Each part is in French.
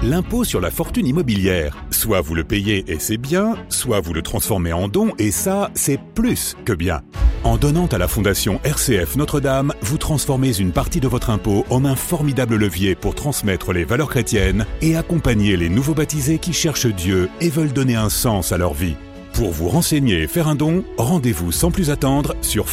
l'impôt sur la fortune immobilière. Soit vous le payez et c'est bien, soit vous le transformez en don et ça, c'est plus que bien. En donnant à la Fondation RCF Notre-Dame, vous transformez une partie de votre impôt en un formidable levier pour transmettre les valeurs chrétiennes et accompagner les nouveaux baptisés qui cherchent Dieu et veulent donner un sens à leur vie. Pour vous renseigner et faire un don, rendez-vous sans plus attendre sur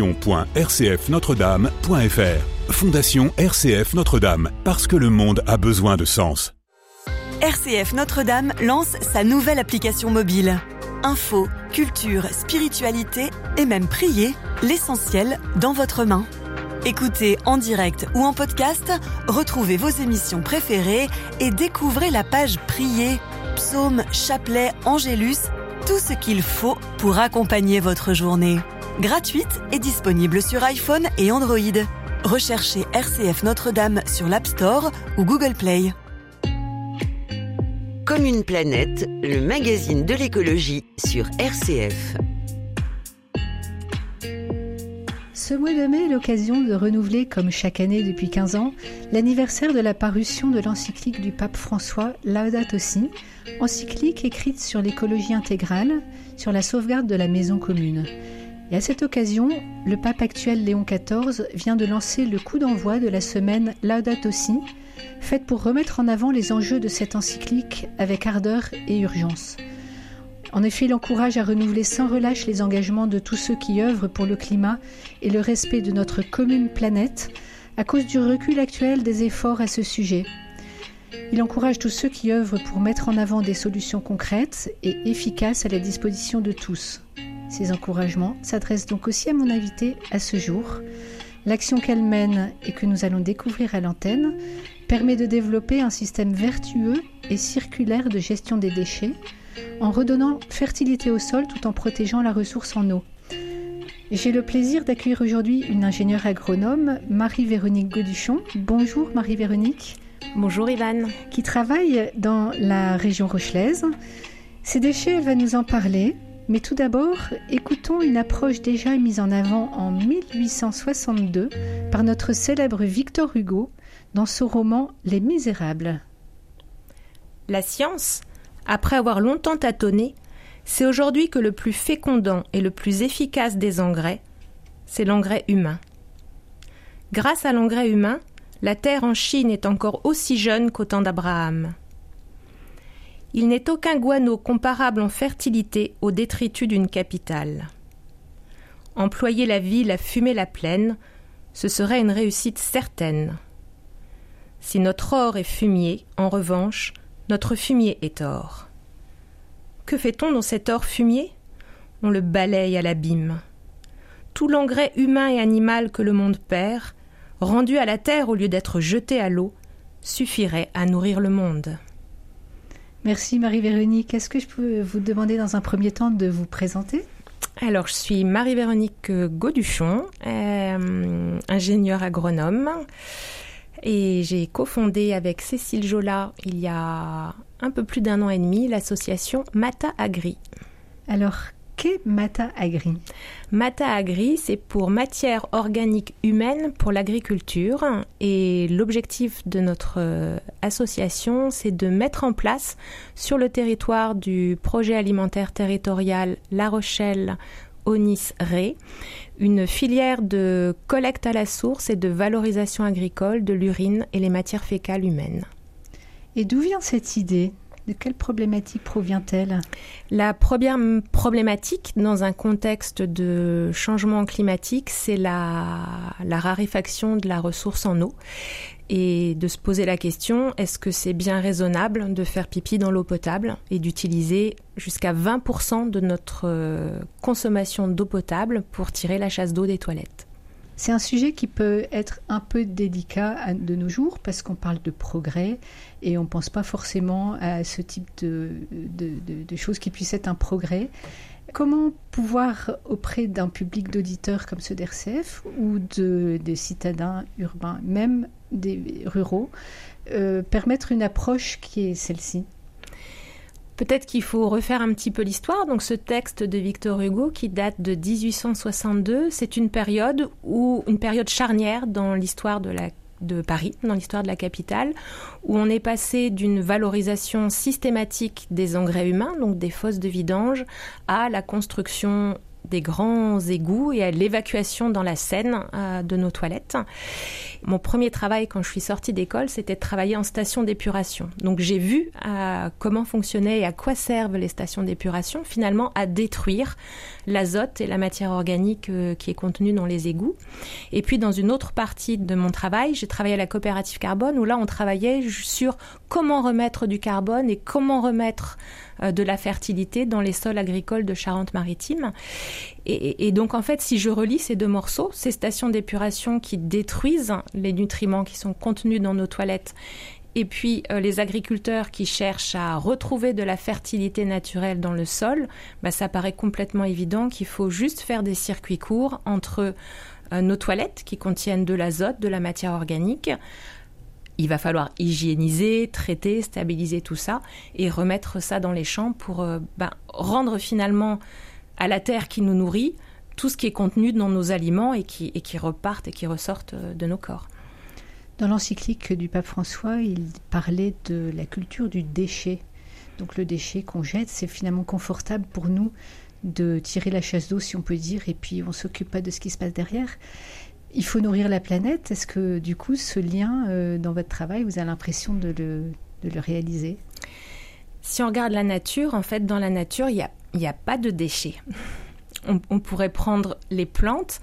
fondation.rcfnotredame.fr. Fondation RCF Notre-Dame, parce que le monde a besoin de sens. RCF Notre-Dame lance sa nouvelle application mobile. Info, culture, spiritualité et même prier, l'essentiel dans votre main. Écoutez en direct ou en podcast, retrouvez vos émissions préférées et découvrez la page Prier, psaumes, chapelets, angélus, tout ce qu'il faut pour accompagner votre journée. Gratuite et disponible sur iPhone et Android. Recherchez RCF Notre-Dame sur l'App Store ou Google Play. Comme une planète, le magazine de l'écologie sur RCF. Ce mois de mai est l'occasion de renouveler, comme chaque année depuis 15 ans, l'anniversaire de la parution de l'encyclique du pape François Laudato Si', encyclique écrite sur l'écologie intégrale, sur la sauvegarde de la maison commune. Et à cette occasion, le pape actuel Léon XIV vient de lancer le coup d'envoi de la semaine Laudato Si', faite pour remettre en avant les enjeux de cette encyclique avec ardeur et urgence. En effet, il encourage à renouveler sans relâche les engagements de tous ceux qui œuvrent pour le climat et le respect de notre commune planète à cause du recul actuel des efforts à ce sujet. Il encourage tous ceux qui œuvrent pour mettre en avant des solutions concrètes et efficaces à la disposition de tous. Ces encouragements s'adressent donc aussi à mon invitée à ce jour. L'action qu'elle mène et que nous allons découvrir à l'antenne permet de développer un système vertueux et circulaire de gestion des déchets en redonnant fertilité au sol tout en protégeant la ressource en eau. J'ai le plaisir d'accueillir aujourd'hui une ingénieure agronome, Marie-Véronique Gauduchon. Bonjour Marie-Véronique. Bonjour Ivan. Qui travaille dans la région rochelaise. Ces déchets, elle va nous en parler. Mais tout d'abord, écoutons une approche déjà mise en avant en 1862 par notre célèbre Victor Hugo dans son roman Les Misérables. La science, après avoir longtemps tâtonné, sait aujourd'hui que le plus fécondant et le plus efficace des engrais, c'est l'engrais humain. Grâce à l'engrais humain, la terre en Chine est encore aussi jeune qu'au temps d'Abraham. Il n'est aucun guano comparable en fertilité au détritus d'une capitale. Employer la ville à fumer la plaine, ce serait une réussite certaine. Si notre or est fumier, en revanche, notre fumier est or. Que fait-on dans cet or fumier ? On le balaye à l'abîme. Tout l'engrais humain et animal que le monde perd, rendu à la terre au lieu d'être jeté à l'eau, suffirait à nourrir le monde. Merci Marie-Véronique. Est-ce que je peux vous demander dans un premier temps de vous présenter ? Alors, je suis Marie-Véronique Gauduchon, ingénieure agronome. Et j'ai cofondé avec Cécile Jola, il y a un peu plus d'1 an et demi, l'association Mata Agri. Alors, qu'est Mata Agri ? Mata Agri, c'est pour matière organique humaine pour l'agriculture. Et l'objectif de notre association, c'est de mettre en place sur le territoire du projet alimentaire territorial La Rochelle-Aunis-Ré une filière de collecte à la source et de valorisation agricole de l'urine et les matières fécales humaines. Et d'où vient cette idée ? De quelle problématique provient-elle ? La première problématique dans un contexte de changement climatique, c'est la raréfaction de la ressource en eau et de se poser la question, est-ce que c'est bien raisonnable de faire pipi dans l'eau potable et d'utiliser jusqu'à 20% de notre consommation d'eau potable pour tirer la chasse d'eau des toilettes ? C'est un sujet qui peut être un peu délicat de nos jours parce qu'on parle de progrès et on ne pense pas forcément à ce type de choses qui puissent être un progrès. Comment pouvoir, auprès d'un public d'auditeurs comme ceux d'RCF ou des citadins urbains, même des ruraux, permettre une approche qui est celle-ci ? Peut-être qu'il faut refaire un petit peu l'histoire. Donc, ce texte de Victor Hugo qui date de 1862, c'est une période charnière dans l'histoire de de Paris, dans l'histoire de la capitale, où on est passé d'une valorisation systématique des engrais humains, donc des fosses de vidange, à la construction des grands égouts et à l'évacuation dans la Seine de nos toilettes. Mon premier travail quand je suis sortie d'école, c'était de travailler en station d'épuration. Donc j'ai vu comment fonctionnaient et à quoi servent les stations d'épuration, finalement à détruire l'azote et la matière organique qui est contenue dans les égouts. Et puis dans une autre partie de mon travail, j'ai travaillé à la coopérative carbone, où là on travaillait sur comment remettre du carbone et comment remettre de la fertilité dans les sols agricoles de Charente-Maritime. Et donc en fait, si je relie ces deux morceaux, ces stations d'épuration qui détruisent les nutriments qui sont contenus dans nos toilettes, et puis les agriculteurs qui cherchent à retrouver de la fertilité naturelle dans le sol, ça paraît complètement évident qu'il faut juste faire des circuits courts entre nos toilettes qui contiennent de l'azote, de la matière organique. Il va falloir hygiéniser, traiter, stabiliser tout ça et remettre ça dans les champs pour rendre finalement à la terre qui nous nourrit tout ce qui est contenu dans nos aliments et qui repartent et qui ressortent de nos corps. Dans l'encyclique du pape François, il parlait de la culture du déchet. Donc le déchet qu'on jette, c'est finalement confortable pour nous de tirer la chasse d'eau, si on peut dire, et puis on ne s'occupe pas de ce qui se passe derrière. Il faut nourrir la planète. Est-ce que du coup, ce lien dans votre travail, vous avez l'impression de le réaliser ? Si on regarde la nature, en fait, dans la nature, il n'y a pas de déchets. On pourrait prendre les plantes.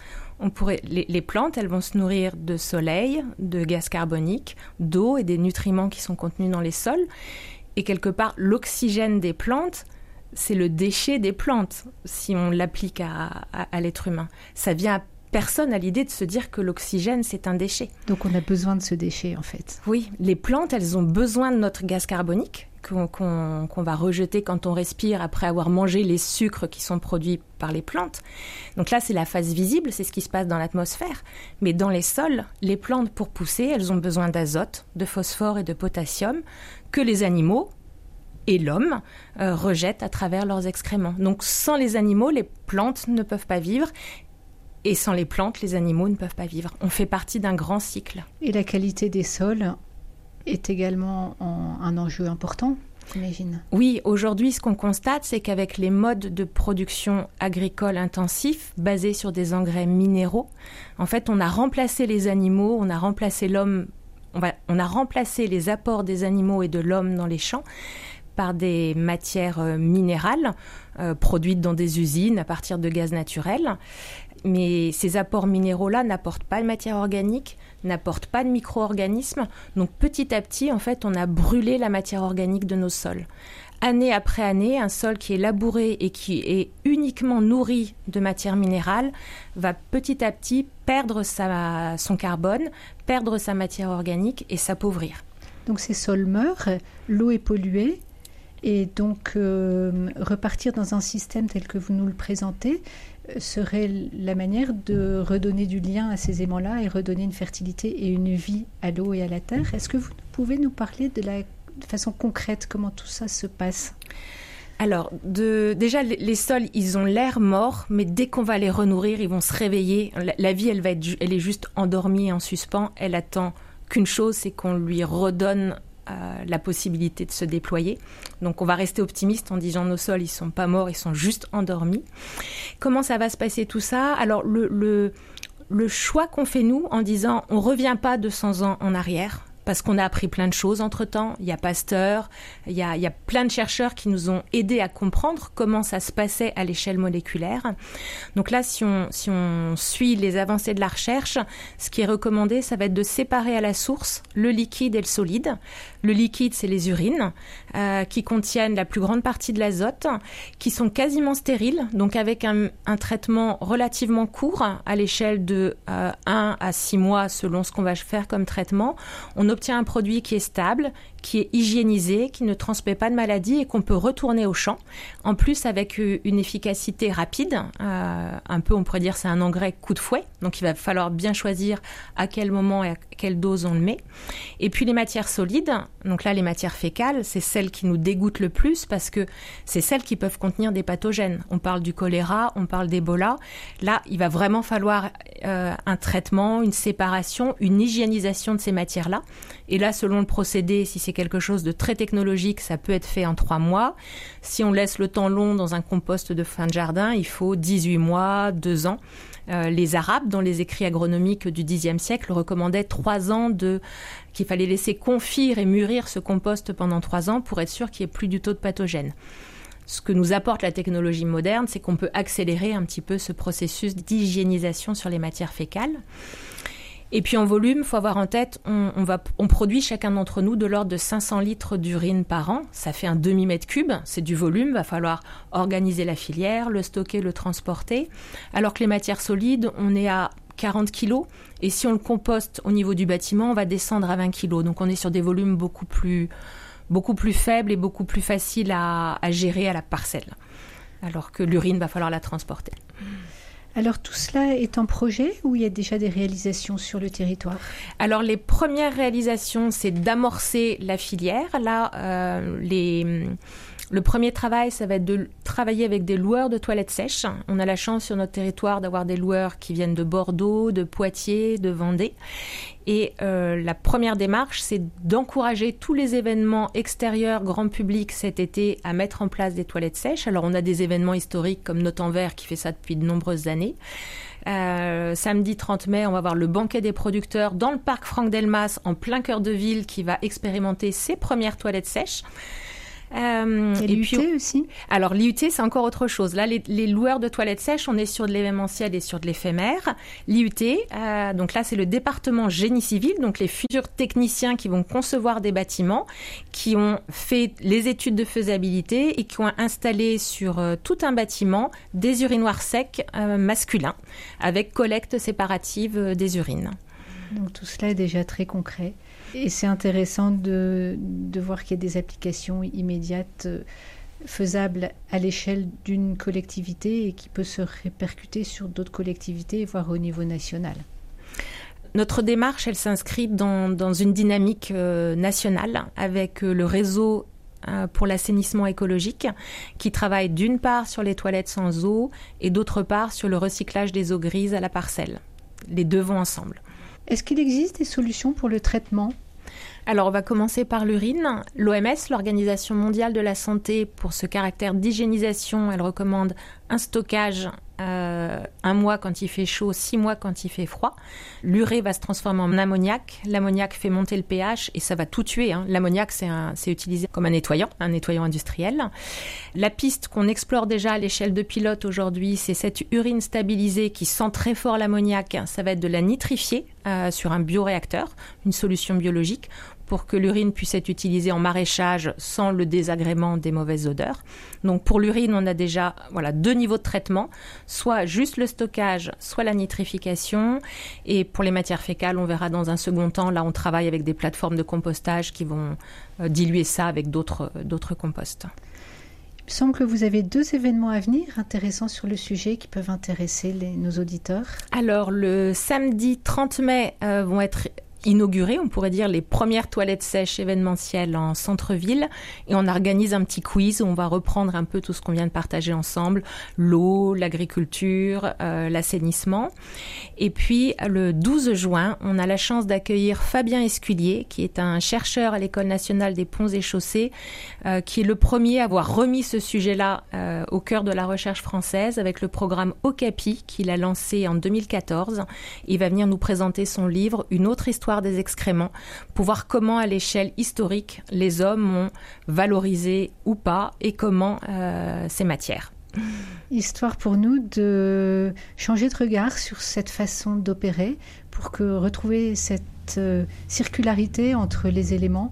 Les plantes, elles vont se nourrir de soleil, de gaz carbonique, d'eau et des nutriments qui sont contenus dans les sols. Et quelque part, l'oxygène des plantes, c'est le déchet des plantes, si on l'applique à l'être humain. Ça vient personne à l'idée de se dire que l'oxygène, c'est un déchet. Donc on a besoin de ce déchet, en fait. Oui, les plantes, elles ont besoin de notre gaz carbonique qu'on va rejeter quand on respire après avoir mangé les sucres qui sont produits par les plantes. Donc là, c'est la phase visible, c'est ce qui se passe dans l'atmosphère. Mais dans les sols, les plantes, pour pousser, elles ont besoin d'azote, de phosphore et de potassium que les animaux et l'homme rejettent à travers leurs excréments. Donc sans les animaux, les plantes ne peuvent pas vivre. Et sans les plantes, les animaux ne peuvent pas vivre. On fait partie d'un grand cycle. Et la qualité des sols est également un enjeu important, j'imagine. Oui, aujourd'hui, ce qu'on constate, c'est qu'avec les modes de production agricole intensifs, basés sur des engrais minéraux, en fait, on a remplacé les animaux, on a remplacé l'homme, on a remplacé les apports des animaux et de l'homme dans les champs par des matières minérales produites dans des usines à partir de gaz naturel. Mais ces apports minéraux-là n'apportent pas de matière organique, n'apportent pas de micro-organismes. Donc petit à petit, en fait, on a brûlé la matière organique de nos sols. Année après année, un sol qui est labouré et qui est uniquement nourri de matière minérale va petit à petit perdre son carbone, perdre sa matière organique et s'appauvrir. Donc ces sols meurent, l'eau est polluée. Et donc, repartir dans un système tel que vous nous le présentez serait la manière de redonner du lien à ces aimants-là et redonner une fertilité et une vie à l'eau et à la terre. Est-ce que vous pouvez nous parler de façon concrète comment tout ça se passe ? Alors, déjà, les sols, ils ont l'air morts, mais dès qu'on va les renourrir, ils vont se réveiller. La vie, elle est juste endormie et en suspens. Elle attend qu'une chose, c'est qu'on lui redonne la possibilité de se déployer. Donc on va rester optimiste en disant nos sols, ils sont pas morts, ils sont juste endormis. Comment ça va se passer tout ça ? Alors le choix qu'on fait nous en disant on revient pas 200 ans en arrière, parce qu'on a appris plein de choses entre-temps. Il y a Pasteur, il y a plein de chercheurs qui nous ont aidés à comprendre comment ça se passait à l'échelle moléculaire. Donc là, si on suit les avancées de la recherche, ce qui est recommandé, ça va être de séparer à la source le liquide et le solide. Le liquide, c'est les urines, qui contiennent la plus grande partie de l'azote, qui sont quasiment stériles, donc avec un traitement relativement court, à l'échelle de 1 à 6 mois selon ce qu'on va faire comme traitement. On obtient un produit qui est stable, qui est hygiénisé, qui ne transmet pas de maladie et qu'on peut retourner au champ. En plus, avec une efficacité rapide, un peu on pourrait dire c'est un engrais coup de fouet, donc il va falloir bien choisir à quel moment et à quelle dose on le met. Et puis les matières solides, donc là les matières fécales, c'est celles qui nous dégoûtent le plus parce que c'est celles qui peuvent contenir des pathogènes. On parle du choléra, on parle d'Ebola. Là, il va vraiment falloir un traitement, une séparation, une hygiénisation de ces matières-là. Et là, selon le procédé, si c'est quelque chose de très technologique, ça peut être fait en 3 mois. Si on laisse le temps long dans un compost de fin de jardin, il faut 18 mois, 2 ans. Les Arabes, dans les écrits agronomiques du Xe siècle, recommandaient 3 ans qu'il fallait laisser confire et mûrir ce compost pendant 3 ans pour être sûr qu'il n'y ait plus du tout de pathogènes. Ce que nous apporte la technologie moderne, c'est qu'on peut accélérer un petit peu ce processus d'hygiénisation sur les matières fécales. Et puis en volume, il faut avoir en tête, on produit chacun d'entre nous de l'ordre de 500 litres d'urine par an. Ça fait un demi-mètre cube, c'est du volume. Il va falloir organiser la filière, le stocker, le transporter. Alors que les matières solides, on est à 40 kilos. Et si on le composte au niveau du bâtiment, on va descendre à 20 kilos. Donc on est sur des volumes beaucoup plus faibles et beaucoup plus faciles à gérer à la parcelle. Alors que l'urine, va falloir la transporter. Alors tout cela est en projet ou il y a déjà des réalisations sur le territoire ? Alors les premières réalisations, c'est d'amorcer la filière. Là, le premier travail, ça va être de travailler avec des loueurs de toilettes sèches. On a la chance sur notre territoire d'avoir des loueurs qui viennent de Bordeaux, de Poitiers, de Vendée. Et la première démarche, c'est d'encourager tous les événements extérieurs, grand public cet été, à mettre en place des toilettes sèches. Alors on a des événements historiques comme Notenvers qui fait ça depuis de nombreuses années. Samedi 30 mai, on va avoir le banquet des producteurs dans le parc Franck Delmas, en plein cœur de ville, qui va expérimenter ses premières toilettes sèches. Et l'IUT aussi ? Alors l'IUT, c'est encore autre chose. Là, les loueurs de toilettes sèches, on est sur de l'événementiel et sur de l'éphémère. L'IUT, donc là, c'est le département génie civil, donc les futurs techniciens qui vont concevoir des bâtiments, qui ont fait les études de faisabilité et qui ont installé sur tout un bâtiment des urinoirs secs masculins, avec collecte séparative des urines. Donc tout cela est déjà très concret. Et c'est intéressant de voir qu'il y a des applications immédiates faisables à l'échelle d'une collectivité et qui peut se répercuter sur d'autres collectivités, voire au niveau national. Notre démarche, elle s'inscrit dans une dynamique nationale avec le réseau pour l'assainissement écologique qui travaille d'une part sur les toilettes sans eau et d'autre part sur le recyclage des eaux grises à la parcelle. Les deux vont ensemble. Est-ce qu'il existe des solutions pour le traitement ? Alors, on va commencer par l'urine. L'OMS, l'Organisation mondiale de la santé, pour ce caractère d'hygiénisation, elle recommande un stockage 1 mois quand il fait chaud, 6 mois quand il fait froid. L'urée va se transformer en ammoniac. L'ammoniac fait monter le pH et ça va tout tuer. L'ammoniac, c'est utilisé comme un nettoyant industriel. La piste qu'on explore déjà à l'échelle de pilote aujourd'hui, c'est cette urine stabilisée qui sent très fort l'ammoniac. Ça va être de la nitrifier sur un bioréacteur, une solution biologique, pour que l'urine puisse être utilisée en maraîchage sans le désagrément des mauvaises odeurs. Donc pour l'urine, on a déjà 2 niveaux de traitement, soit juste le stockage, soit la nitrification. Et pour les matières fécales, on verra dans un second temps. Là, on travaille avec des plateformes de compostage qui vont diluer ça avec d'autres composts. Il me semble que vous avez 2 événements à venir intéressants sur le sujet qui peuvent intéresser nos auditeurs. Alors, le samedi 30 mai vont être inaugurées, on pourrait dire, les premières toilettes sèches événementielles en centre-ville, et on organise un petit quiz où on va reprendre un peu tout ce qu'on vient de partager ensemble, l'eau, l'agriculture, l'assainissement. Et puis le 12 juin, on a la chance d'accueillir Fabien Esculier, qui est un chercheur à l'École nationale des ponts et chaussées, qui est le premier à avoir remis ce sujet-là au cœur de la recherche française avec le programme Okapi qu'il a lancé en 2014. Il va venir nous présenter son livre « Une autre histoire des excréments » pour voir comment, à l'échelle historique, les hommes ont valorisé ou pas et comment ces matières. Histoire pour nous de changer de regard sur cette façon d'opérer pour retrouver cette circularité entre les éléments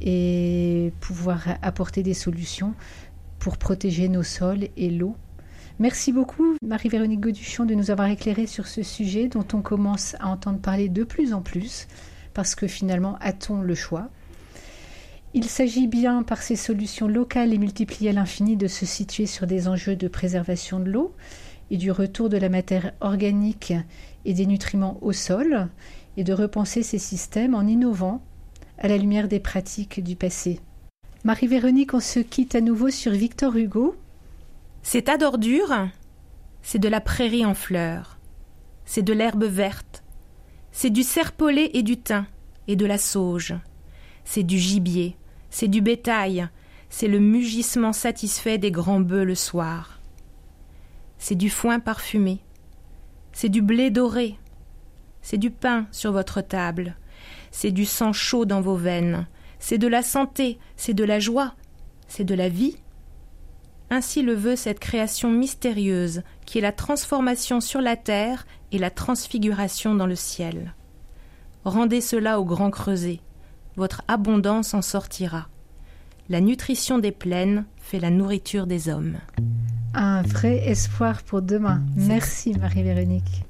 et pouvoir apporter des solutions pour protéger nos sols et l'eau. Merci beaucoup Marie-Véronique Goduchon de nous avoir éclairé sur ce sujet dont on commence à entendre parler de plus en plus parce que finalement, a-t-on le choix ? Il s'agit bien, par ces solutions locales et multipliées à l'infini, de se situer sur des enjeux de préservation de l'eau et du retour de la matière organique et des nutriments au sol, et de repenser ces systèmes en innovant à la lumière des pratiques du passé. Marie-Véronique, on se quitte à nouveau sur Victor Hugo. Ces tas d'ordures, c'est de la prairie en fleurs, c'est de l'herbe verte, c'est du serpolet et du thym et de la sauge. C'est du gibier, c'est du bétail, c'est le mugissement satisfait des grands bœufs le soir. C'est du foin parfumé, c'est du blé doré, c'est du pain sur votre table, c'est du sang chaud dans vos veines, c'est de la santé, c'est de la joie, c'est de la vie. Ainsi le veut cette création mystérieuse qui est la transformation sur la terre et la transfiguration dans le ciel. Rendez cela au grand creuset. Votre abondance en sortira. La nutrition des plaines fait la nourriture des hommes. Un vrai espoir pour demain. Merci Marie-Véronique.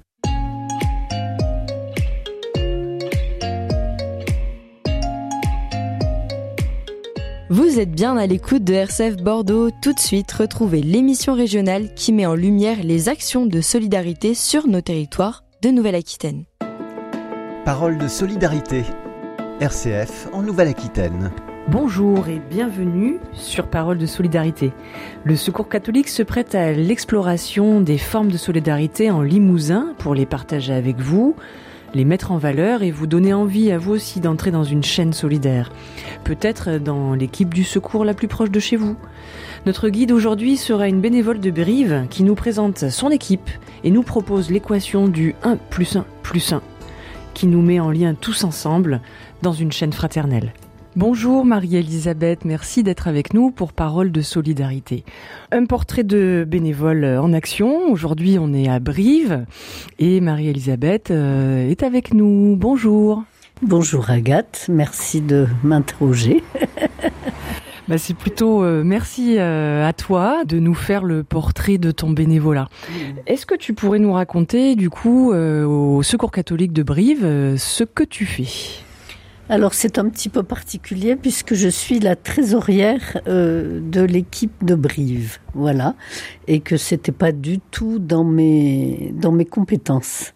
Vous êtes bien à l'écoute de RCF Bordeaux. Tout de suite, retrouvez l'émission régionale qui met en lumière les actions de solidarité sur nos territoires de Nouvelle-Aquitaine. Parole de solidarité. RCF en Nouvelle-Aquitaine. Bonjour et bienvenue sur Parole de solidarité. Le Secours catholique se prête à l'exploration des formes de solidarité en Limousin pour les partager avec vous, les mettre en valeur et vous donner envie à vous aussi d'entrer dans une chaîne solidaire. Peut-être dans l'équipe du secours la plus proche de chez vous. Notre guide aujourd'hui sera une bénévole de Brive qui nous présente son équipe et nous propose l'équation du 1+1+1 qui nous met en lien tous ensemble dans une chaîne fraternelle. Bonjour Marie-Elisabeth, merci d'être avec nous pour Parole de solidarité. Un portrait de bénévole en action. Aujourd'hui, on est à Brive et Marie-Elisabeth est avec nous. Bonjour. Bonjour Agathe, merci de m'interroger. C'est plutôt merci à toi de nous faire le portrait de ton bénévolat. Est-ce que tu pourrais nous raconter du coup au Secours catholique de Brive ce que tu fais ? Alors c'est un petit peu particulier puisque je suis la trésorière de l'équipe de Brive, voilà, et que c'était pas du tout dans mes compétences.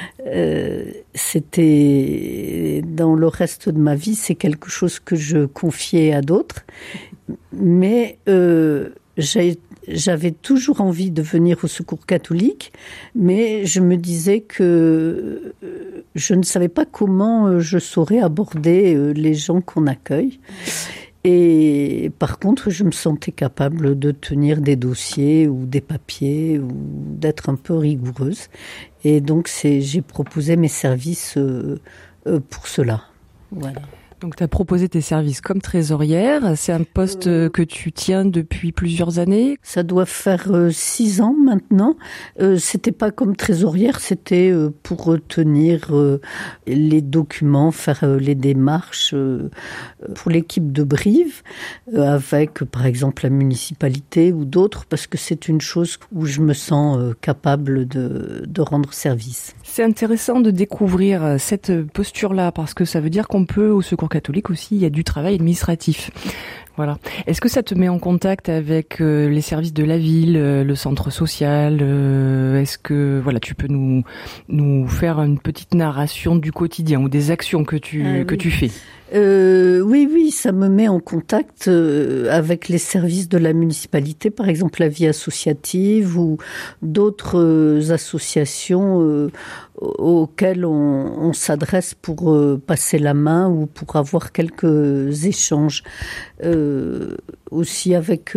C'était dans le reste de ma vie, c'est quelque chose que je confiais à d'autres, mais j'avais toujours envie de venir au Secours catholique, mais je me disais que je ne savais pas comment je saurais aborder les gens qu'on accueille. Et par contre, je me sentais capable de tenir des dossiers ou des papiers ou d'être un peu rigoureuse. Et donc, j'ai proposé mes services pour cela. Voilà. Donc, tu as proposé tes services comme trésorière. C'est un poste que tu tiens depuis plusieurs années. Ça doit faire 6 ans maintenant. C'était pas comme trésorière, c'était pour tenir les documents, faire les démarches pour l'équipe de Brive, avec par exemple la municipalité ou d'autres, parce que c'est une chose où je me sens capable de rendre service. C'est intéressant de découvrir cette posture-là, parce que ça veut dire qu'on peut, au Secours catholique aussi, il y a du travail administratif. Voilà. Est-ce que ça te met en contact avec les services de la ville, le centre social ? Est-ce que tu peux nous faire une petite narration du quotidien ou des actions que tu fais ? Oui, ça me met en contact avec les services de la municipalité, par exemple la vie associative ou d'autres associations auxquelles on s'adresse pour passer la main ou pour avoir quelques échanges. Aussi avec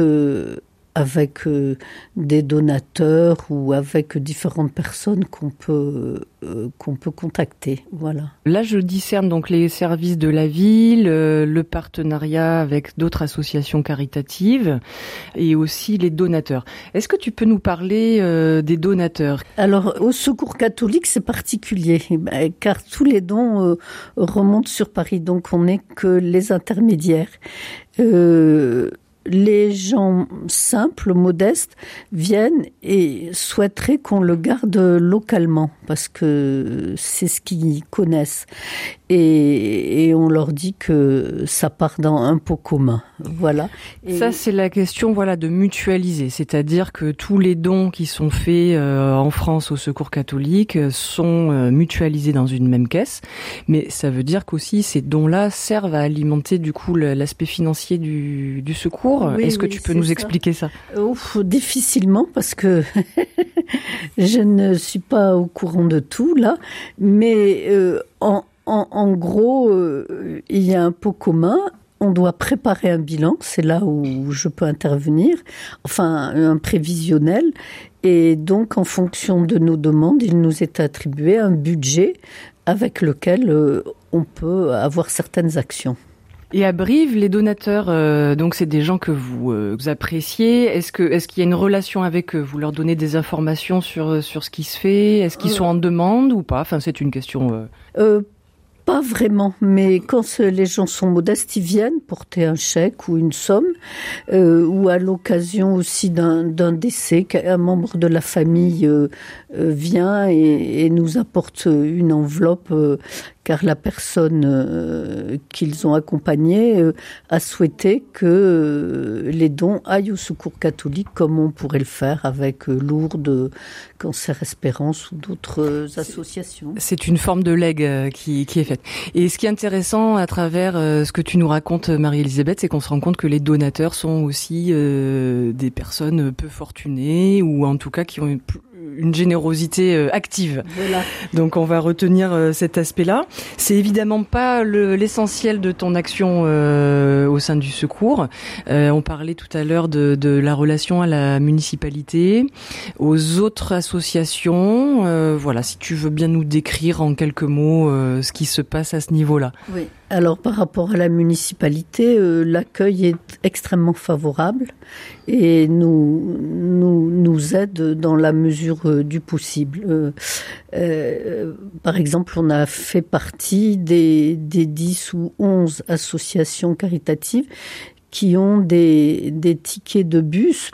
des donateurs ou avec différentes personnes qu'on peut contacter. Voilà. Là, je discerne donc les services de la ville, le partenariat avec d'autres associations caritatives et aussi les donateurs. Est-ce que tu peux nous parler des donateurs ? Alors, au Secours catholique, c'est particulier, car tous les dons remontent sur Paris, donc on n'est que les intermédiaires. les gens simples, modestes, viennent et souhaiteraient qu'on le garde localement parce que c'est ce qu'ils connaissent. Et on leur dit que ça part dans un pot commun. Voilà. Et ça, c'est la question, de mutualiser. C'est-à-dire que tous les dons qui sont faits en France au Secours catholique sont mutualisés dans une même caisse. Mais ça veut dire qu'aussi ces dons-là servent à alimenter du coup l'aspect financier du secours. Oui, Est-ce que tu peux nous expliquer ça? Difficilement, parce que je ne suis pas au courant de tout là. Mais en gros, il y a un pot commun. On doit préparer un bilan, c'est là où je peux intervenir, enfin un prévisionnel. Et donc, en fonction de nos demandes, il nous est attribué un budget avec lequel on peut avoir certaines actions. Et à Brive, les donateurs, donc c'est des gens que vous appréciez. Est-ce qu'il y a une relation avec eux? Vous leur donnez des informations sur ce qui se fait? Est-ce qu'ils sont en demande ou pas? Enfin, c'est une question... Pas vraiment, mais quand les gens sont modestes, ils viennent porter un chèque ou une somme, ou à l'occasion aussi d'un décès, qu'un membre de la famille vient et nous apporte une enveloppe, car la personne qu'ils ont accompagnée a souhaité que les dons aillent au Secours catholique, comme on pourrait le faire avec Lourdes, Cancer Espérance ou d'autres associations. C'est une forme de legs qui est faite. Et ce qui est intéressant à travers ce que tu nous racontes, Marie-Elisabeth, c'est qu'on se rend compte que les donateurs sont aussi des personnes peu fortunées, ou en tout cas qui ont une générosité active. Voilà. Donc on va retenir cet aspect-là. C'est évidemment pas l'essentiel de ton action au sein du secours. On parlait tout à l'heure de la relation à la municipalité, aux autres associations. Voilà, si tu veux bien nous décrire en quelques mots ce qui se passe à ce niveau-là. Oui. Alors par rapport à la municipalité, l'accueil est extrêmement favorable et nous aide dans la mesure du possible. Par exemple, on a fait partie des 10 ou 11 associations caritatives qui ont des tickets de bus